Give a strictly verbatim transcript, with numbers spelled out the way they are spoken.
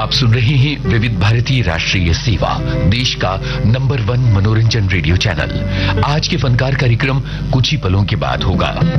आप सुन रहे हैं विविध भारती राष्ट्रीय सेवा, देश का नंबर वन मनोरंजन रेडियो चैनल। आज के फनकार कार्यक्रम कुछ ही पलों के बाद होगा।